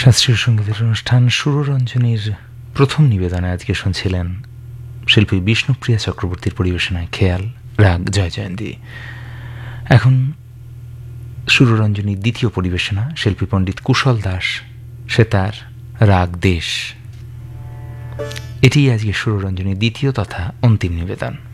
শাস্ত্রীয় সঙ্গীতের অনুষ্ঠান সুররঞ্জনীর প্রথম নিবেদনে আজকে শুনছিলেন শিল্পী বিষ্ণুপ্রিয়া চক্রবর্তীর পরিবেশনায় খেয়াল, রাগ জয় জয়ন্তী। এখন সুররঞ্জনীর দ্বিতীয় পরিবেশনা শিল্পী পণ্ডিত কুশল দাস, সে তার রাগ দেশ। এটি আজকে সুররঞ্জনীর দ্বিতীয় তথা অন্তিম নিবেদন।